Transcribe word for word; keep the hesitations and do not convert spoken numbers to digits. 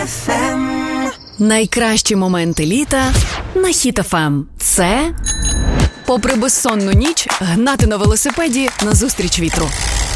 еф ем. Найкращі моменти літа на Хіт еф ем. Це попри безсонну ніч гнати на велосипеді назустріч вітру.